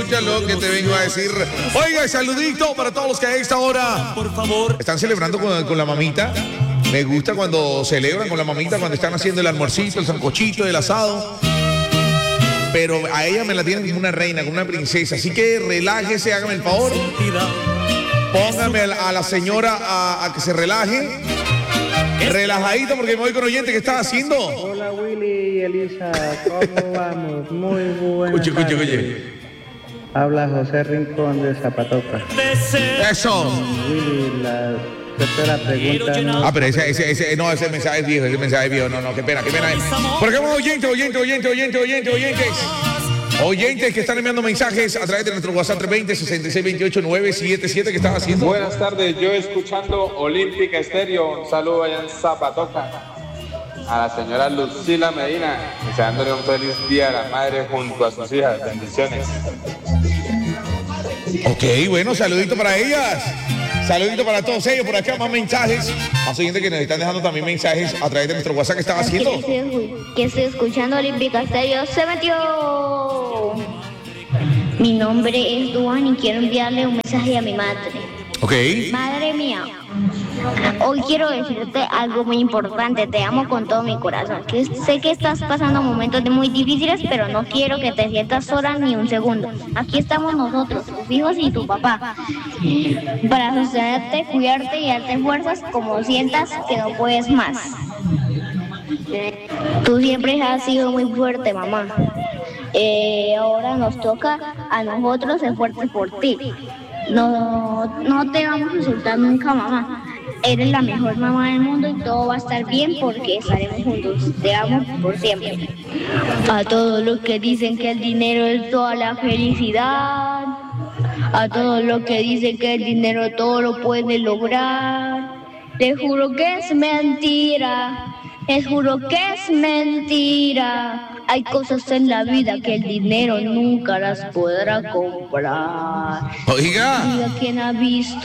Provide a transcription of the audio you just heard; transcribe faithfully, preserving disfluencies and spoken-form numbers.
Escucha lo que te vengo a decir. Oiga, saludito para todos los que a esta hora, por favor, están celebrando con, con la mamita. Me gusta cuando celebran con la mamita, cuando están haciendo el almuercito, el sancochito, el asado. Pero a ella me la tienen como una reina, como una princesa. Así que relájese, hágame el favor. Póngame a la, a la señora a, a que se relaje. Relajadito porque me voy con oyente. ¿Qué estás haciendo? Hola Willy y Elisa, ¿cómo vamos? Muy buenas Escuche, escuche, tardes. escuche. Habla José Rincón de Zapatoca. Eso. Willy, la tercera pregunta no... Ah, pero ese, ese, ese, no, ese mensaje es viejo, ese mensaje es viejo. No, no, qué pena, qué pena. Por ejemplo, oyente, oyente, oyente, oyente, oyente, oyentes. Oyentes que están enviando mensajes a través de nuestro WhatsApp tres veinte, sesenta y seis veintiocho, nueve siete siete. ¿Qué estás haciendo? Buenas tardes, yo escuchando Olímpica Estéreo. Un saludo allá en Zapatoca. A la señora Lucila Medina, deseándole un feliz día a la madre junto a sus hijas. Bendiciones. Ok, bueno, saludito para ellas. Saludito para todos ellos. Por acá más mensajes. Más oyentes que nos están dejando también mensajes a través de nuestro WhatsApp. ¿Qué están haciendo? Que estoy, que estoy escuchando Olímpica Estéreo. ¡Se metió! Mi nombre es Duan y quiero enviarle un mensaje a mi madre. Ok. Madre mía, hoy quiero decirte algo muy importante. Te amo con todo mi corazón. Que sé que estás pasando momentos muy difíciles, pero no quiero que te sientas sola ni un segundo. Aquí estamos nosotros, tus hijos y tu papá, para sostenerte, cuidarte y darte fuerzas como sientas que no puedes más. Tú siempre has sido muy fuerte, mamá. Eh, ahora nos toca a nosotros ser fuertes por ti. No, no te vamos a soltar nunca, mamá. Eres la mejor mamá del mundo y todo va a estar bien porque estaremos juntos. Te amo por siempre. A todos los que dicen que el dinero es toda la felicidad, a todos los que dicen que el dinero todo lo puede lograr, te juro que es mentira. Les juro que es mentira. Hay cosas en la vida que el dinero nunca las podrá comprar. Oiga. Diga quién ha visto